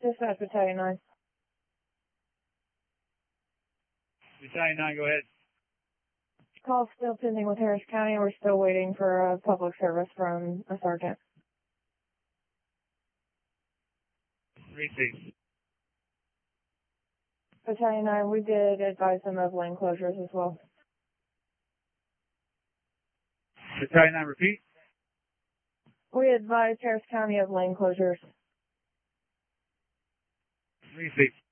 Dispatch Battalion 9. Battalion 9, go ahead. Call still pending with Harris County. We're still waiting for a public service from a sergeant. Repeat. Battalion 9, we did advise them of lane closures as well. Battalion 9, repeat. We advised Harris County of lane closures. Repeat.